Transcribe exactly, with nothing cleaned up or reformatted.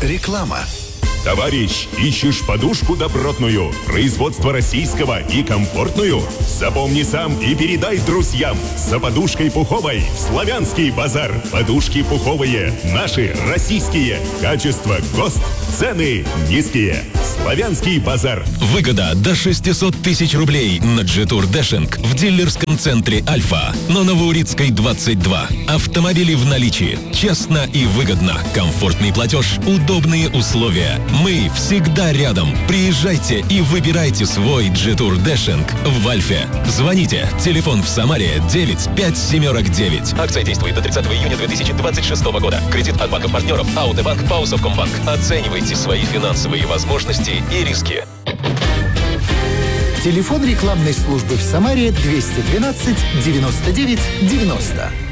Реклама. Товарищ, ищешь подушку добротную, производство российского и комфортную? Запомни сам и передай друзьям. За подушкой пуховой в Славянский базар. Подушки пуховые, наши, российские. Качество ГОСТ, цены низкие. Славянский базар. Выгода до шестьсот тысяч рублей на Джетур Дэшинг в дилерском центре Альфа на Новоурицкой двадцать два. Автомобили в наличии. Честно и выгодно. Комфортный платеж, удобные условия. Мы всегда рядом. Приезжайте и выбирайте свой Джетур Дэшинг в Альфе. Звоните. Телефон в Самаре девять пять семерок девять. Акция действует до тридцатого июня две тысячи двадцать шестого года. Кредит от банков-партнеров Аутобанк, Паусовкомбанк. Оценивайте свои финансовые возможности и риски. Телефон рекламной службы в Самаре двести двенадцать девяносто девять девяносто.